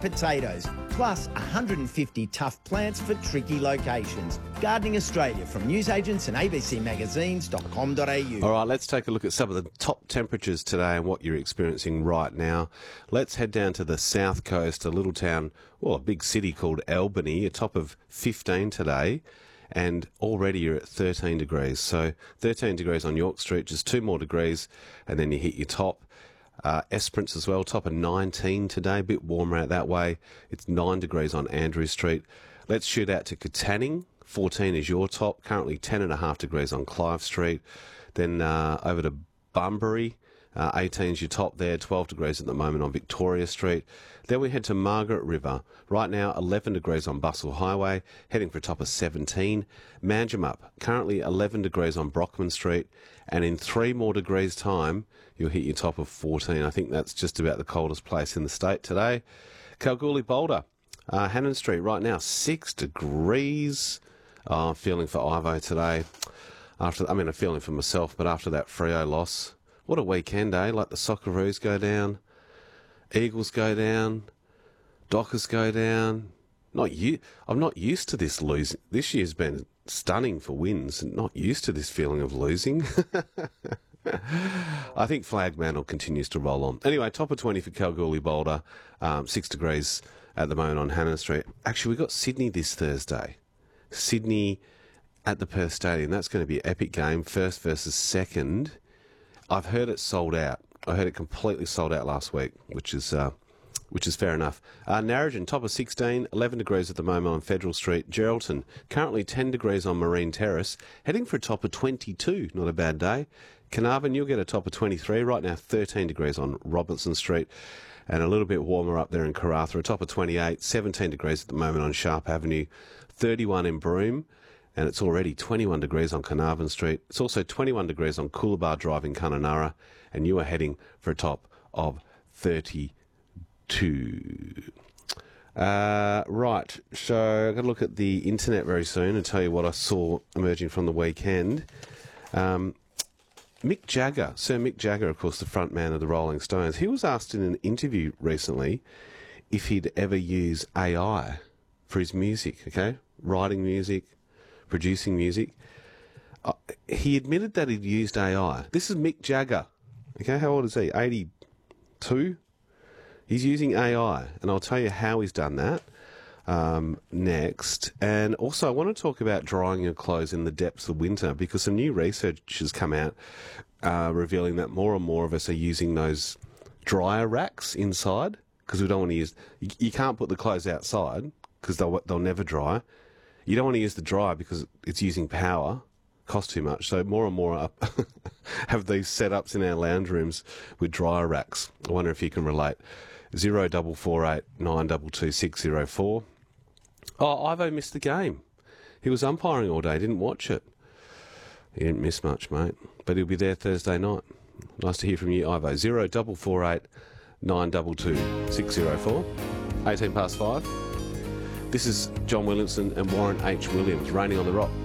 potatoes, plus 150 tough plants for tricky locations. Gardening Australia from newsagents and abcmagazines.com.au. All right, let's take a look at some of the top temperatures today and what you're experiencing right now. Let's head down to the south coast, a little town, well, a big city called Albany, a top of 15 today. And already you're at 13 degrees. So 13 degrees on York Street, just 2 more degrees, and then you hit your top. Esperance as well, top of 19 today, a bit warmer out that way. It's 9 degrees on Andrew Street. Let's shoot out to Katanning. 14 is your top, currently 10.5 degrees on Clive Street. Then over to Bunbury, 18 is your top there, 12 degrees at the moment on Victoria Street. Then we head to Margaret River. Right now, 11 degrees on Bustle Highway, heading for a top of 17. Manjimup, currently 11 degrees on Brockman Street. And in 3 more degrees' time, you'll hit your top of 14. I think that's just about the coldest place in the state today. Kalgoorlie Boulder, Hannon Street, right now, 6 degrees. I'm feeling for Ivo today. I'm feeling for myself, but after that Freo loss, what a weekend, eh? Like the Socceroos go down, Eagles go down, Dockers go down. I'm not used to this losing. This year's been stunning for wins. Not used to this feeling of losing. I think Flagmantle continues to roll on. Anyway, top of 20 for Kalgoorlie Boulder, 6 degrees at the moment on Hannon Street. Actually, we've got Sydney this Thursday. Sydney at the Perth Stadium. That's going to be an epic game, first versus second. I've heard it sold out. I heard it completely sold out last week, which is fair enough. Narrogin, top of 16, 11 degrees at the moment on Federal Street. Geraldton, currently 10 degrees on Marine Terrace, heading for a top of 22. Not a bad day. Carnarvon, you'll get a top of 23. Right now, 13 degrees on Robertson Street. And a little bit warmer up there in Karratha, a top of 28. 17 degrees at the moment on Sharp Avenue. 31 in Broome. And it's already 21 degrees on Carnarvon Street. It's also 21 degrees on Coolabah Drive in Kununurra, and you are heading for a top of 32. Right, so I've got to look at the internet very soon and tell you what I saw emerging from the weekend. Mick Jagger, Sir Mick Jagger, of course, the front man of the Rolling Stones, he was asked in an interview recently if he'd ever use AI for his music, okay? Writing music, producing music. He admitted that he'd used AI. This is Mick Jagger. Okay, how old is he? 82? He's using AI, and I'll tell you how he's done that next. And also, I want to talk about drying your clothes in the depths of winter, because some new research has come out revealing that more and more of us are using those dryer racks inside, because we don't want to use... You can't put the clothes outside, because they'll never dry. You don't want to use the dryer because it's using power, costs too much. So more and more have these setups in our lounge rooms with dryer racks. I wonder if you can relate. 0448 922 604. Oh, Ivo missed the game. He was umpiring all day, didn't watch it. He didn't miss much, mate. But he'll be there Thursday night. Nice to hear from you, Ivo. 0448 922 604. 18 past 5. This is John Williamson and Warren H. Williams, Raining on the Rock.